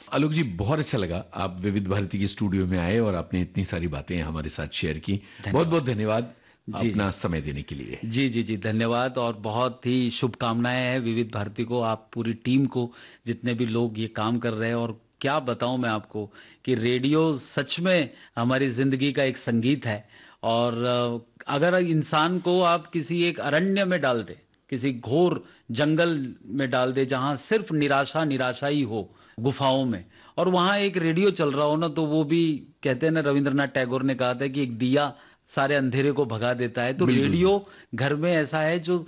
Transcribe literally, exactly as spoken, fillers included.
आलोक जी, बहुत अच्छा लगा आप विविध भारती के स्टूडियो में आए और आपने इतनी सारी बातें हमारे साथ शेयर की। बहुत बहुत धन्यवाद जी जी अपना समय देने के लिए। जी जी जी धन्यवाद, और बहुत ही शुभकामनाएं हैं विविध भारती को, आप पूरी टीम को, जितने भी लोग ये काम कर रहे हैं। और क्या बताऊं मैं आपको कि रेडियो सच में हमारी जिंदगी का एक संगीत है। और अ, अगर इंसान को आप किसी एक अरण्य में डाल दे, किसी घोर जंगल में डाल दे जहां सिर्फ निराशा निराशा ही हो, गुफाओं में, और वहां एक रेडियो चल रहा हो ना, तो वो भी, कहते हैं ना, रविंद्रनाथ टैगोर ने कहा था कि एक दिया सारे अंधेरे को भगा देता है। तो बिल्कुल। रेडियो घर में ऐसा है जो